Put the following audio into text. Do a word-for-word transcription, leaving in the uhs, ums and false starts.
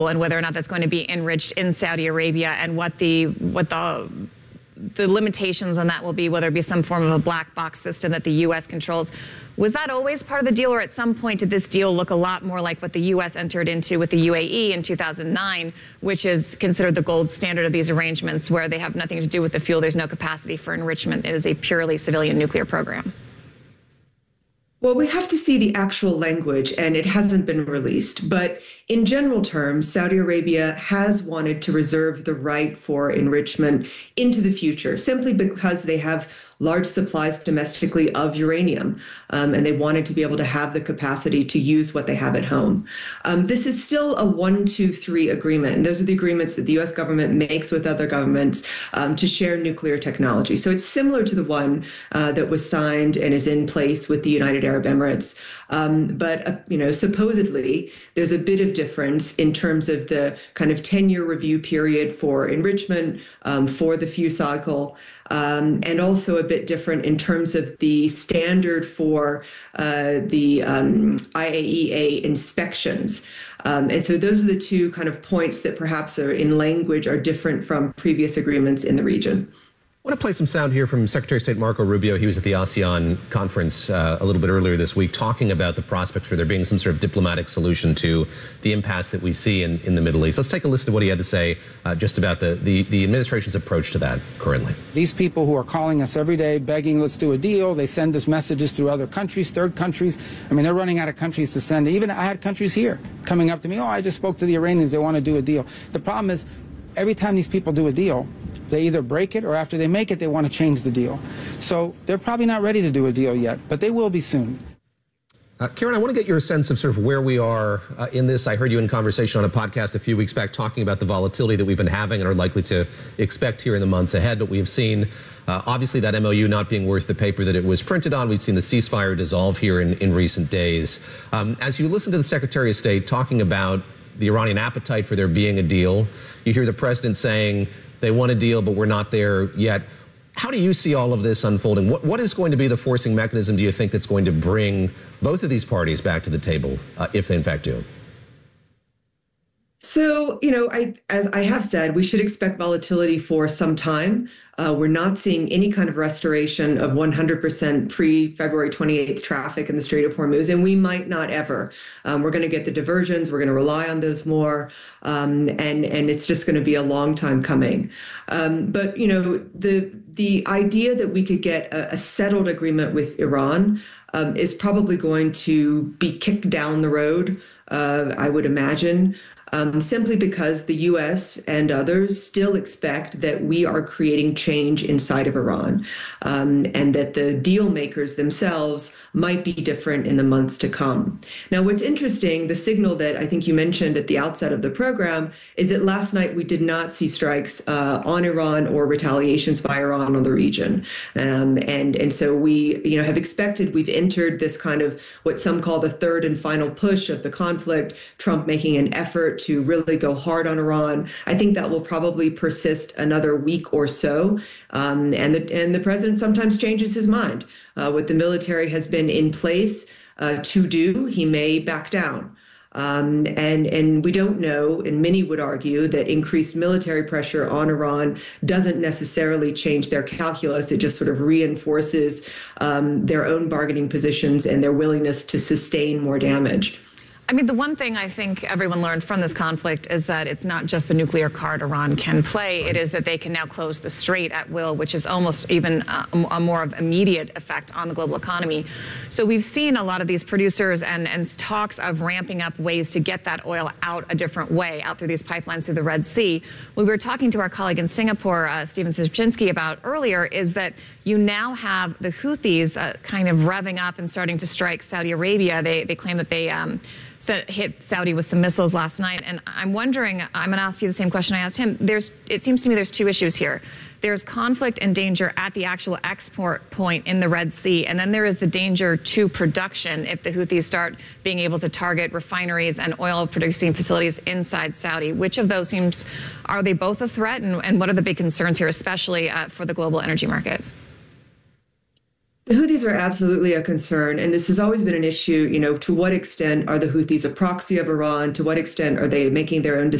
and whether or not that's going to be enriched in Saudi Arabia, and what the what the the limitations on that will be, whether it be some form of a black box system that the U S controls. Was that always part of the deal, or at some point did this deal look a lot more like what the U S entered into with the U A E in two thousand nine, which is considered the gold standard of these arrangements, where they have nothing to do with the fuel, there's no capacity for enrichment, it is a purely civilian nuclear program? Well, we have to see the actual language, and it hasn't been released. But in general terms, Saudi Arabia has wanted to reserve the right for enrichment into the future, simply because they have large supplies domestically of uranium, um, and they wanted to be able to have the capacity to use what they have at home. Um, this is still a one, two, three agreement, and those are the agreements that the U S government makes with other governments um, to share nuclear technology. So it's similar to the one uh, that was signed and is in place with the United Arab Emirates. Um, but, uh, you know, supposedly there's a bit of difference in terms of the kind of ten-year review period for enrichment, um, for the fuel cycle, um, and also a bit different in terms of the standard for uh, the um, I A E A inspections. Um, and so those are the two kind of points that perhaps are in language are different from previous agreements in the region. I want to play some sound here from Secretary of State Marco Rubio. He was at the ASEAN conference uh, a little bit earlier this week talking about the prospect for there being some sort of diplomatic solution to the impasse that we see in, in the Middle East. Let's take a listen to what he had to say uh, just about the, the, the administration's approach to that currently. These people who are calling us every day begging, let's do a deal, they send us messages through other countries, third countries. I mean, they're running out of countries to send. Even I had countries here coming up to me, oh, I just spoke to the Iranians, they want to do a deal. The problem is, every time these people do a deal, they either break it, or after they make it, they want to change the deal. So they're probably not ready to do a deal yet, but they will be soon. Uh, Karen, I want to get your sense of sort of where we are uh, in this. I heard you in conversation on a podcast a few weeks back talking about the volatility that we've been having and are likely to expect here in the months ahead. But we have seen, uh, obviously, that M O U not being worth the paper that it was printed on. We've seen the ceasefire dissolve here in, in recent days. Um, as you listen to the Secretary of State talking about the Iranian appetite for there being a deal, you hear the president saying they want a deal, but we're not there yet. How do you see all of this unfolding? What, what is going to be the forcing mechanism, do you think, that's going to bring both of these parties back to the table, uh, if they in fact do? So, you know, I, as I have said, we should expect volatility for some time. Uh, we're not seeing any kind of restoration of one hundred percent pre-February twenty-eighth traffic in the Strait of Hormuz, and we might not ever. Um, we're going to get the diversions. We're going to rely on those more, um, and and it's just going to be a long time coming. Um, but, you know, the the idea that we could get a, a settled agreement with Iran um, is probably going to be kicked down the road, uh, I would imagine. Um, simply because the U S and others still expect that we are creating change inside of Iran, um, and that the deal makers themselves might be different in the months to come. Now, what's interesting, the signal that I think you mentioned at the outset of the program, is that last night we did not see strikes uh, on Iran or retaliations by Iran on the region. Um, and, and so we you know, have expected, we've entered this kind of what some call the third and final push of the conflict, Trump making an effort to really go hard on Iran. I think that will probably persist another week or so. Um, and, the, and the president sometimes changes his mind. Uh, what the military has been in place uh, to do, he may back down. Um, and, and we don't know, and many would argue that increased military pressure on Iran doesn't necessarily change their calculus. It just sort of reinforces um, their own bargaining positions and their willingness to sustain more damage. I mean, the one thing I think everyone learned from this conflict is that it's not just the nuclear card Iran can play. It is that they can now close the strait at will, which is almost even a, a more of immediate effect on the global economy. So we've seen a lot of these producers and, and talks of ramping up ways to get that oil out a different way, out through these pipelines through the Red Sea. What we were talking to our colleague in Singapore, uh, Stephen Szybczynski, about earlier is that you now have the Houthis uh, kind of revving up and starting to strike Saudi Arabia. They, they claim that they um, hit Saudi with some missiles last night. And I'm wondering, I'm going to ask you the same question I asked him. There's, it seems to me there's two issues here. There's conflict and danger at the actual export point in the Red Sea. And then there is the danger to production if the Houthis start being able to target refineries and oil producing facilities inside Saudi. Which of those seems, are they both a threat? And, and what are the big concerns here, especially uh, for the global energy market? The Houthis are absolutely a concern, and this has always been an issue. You know, to what extent are the Houthis a proxy of Iran? To what extent are they making their own decisions?